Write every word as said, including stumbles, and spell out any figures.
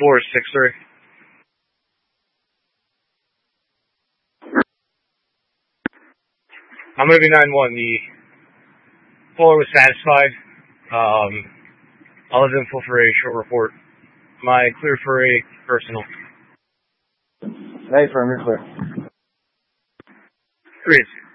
four six three. I'm going to be nine one. The caller was satisfied. Um, I'll have info for a short report. Am I clear for a personal? Hey, firm, you're clear. Three.